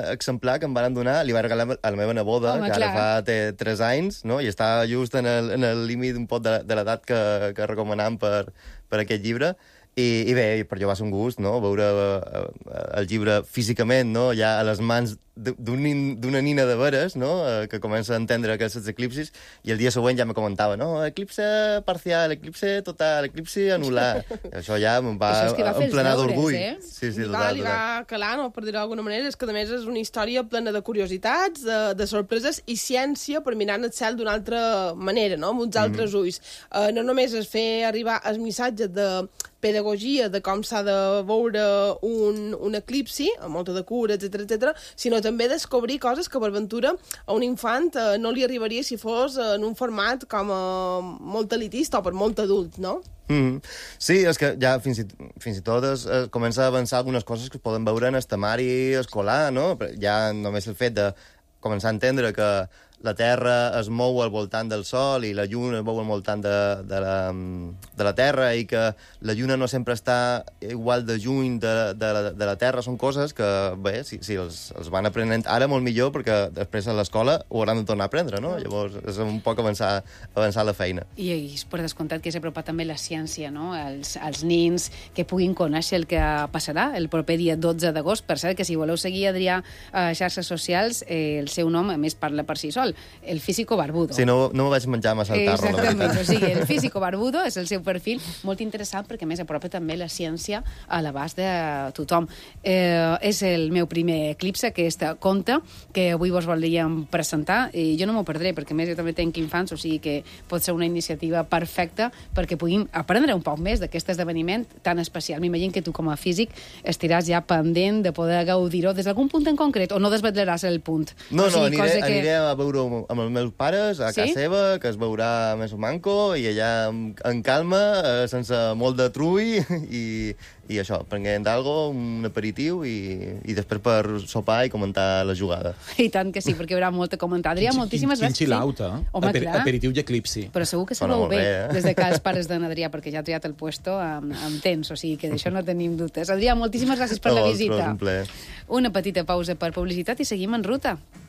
exemplar que em van donar, li vaig regalar a la meva neboda, que ara fa 3 anys, no? I està just en el límit un poc de l'edat que recomanam per aquest llibre. I bé, per jo va ser un gust, no?, veure el llibre físicament, no?, ja a les mans d'una nina de veres, no?, que comença a entendre aquests eclipsis, i el dia següent ja me comentava, no, eclipse parcial, eclipse total, eclipse anular. Això ja em va emplenar d'orgull. Sí, total. Li va calar, no?, per dir-ho d'alguna manera. És que, a més, és una història plena de curiositats, de sorpreses i ciència per mirar el cel d'una altra manera, no?, amb uns altres ulls. No només és fer arribar el missatge de pedagogia de com s'ha de veure un eclipsi, amb molta de cura, etc, sinó també descobrir coses que per ventura a un infant no li arribaria si fos en un format com molt elitista o per molt adult, no? Sí, és que ja fins i tot comença a avançar algunes coses que es poden veure en el temari escolar, no? Ja només el fet de començar a entendre que la Terra es mou al voltant del Sol i la Lluna es mou al voltant de la Terra i que la Lluna no sempre està igual de lluny de la Terra. Són coses que, bé, si els van aprenent ara molt millor, perquè després a l'escola ho hauran de tornar a aprendre, no? Llavors és un poc avançar la feina. I per descomptat que s'apropa també la ciència, no?, als nins, que puguin conèixer el que passarà el proper dia 12 d'agost. Per cert, que si voleu seguir Adrià a xarxes socials, el seu nom, a més, parla per si sol. El Físico Barbudo. Sí, no m'ho vaig menjar massa al tarro. Exactament, o sigui, el Físico Barbudo és el seu perfil, molt interessant perquè, a més, apropa també la ciència a l'abast de tothom. És el meu primer eclipse, aquest conte, que avui vos volíem presentar, i jo no m'ho perdré, perquè, a més, jo també tenc infants, o sigui que pot ser una iniciativa perfecta perquè puguin aprendre un poc més d'aquest esdeveniment tan especial. M'imagino que tu, com a físic, estiràs ja pendent de poder gaudir-ho des d'algun punt en concret, o no desvetllaràs el punt? No, aniré a veure amb els meus pares, a casa seva, que es veurà més o manco, i allà en calma, sense molt de trull, i això, prenguent algo, un aperitiu, i després per sopar i comentar la jugada. I tant que sí, perquè hi haurà molt a comentar. Adrià, moltíssimes gràcies. Quin xilauta, aperitiu i eclipsi. Però segur que se veu bé, des de que els pares d'en Adrià, perquè ja ha triat el puesto amb temps, o sigui que d'això no tenim dubtes. Adrià, moltíssimes gràcies per la visita. Un plaer. Una petita pausa per publicitat i seguim en ruta.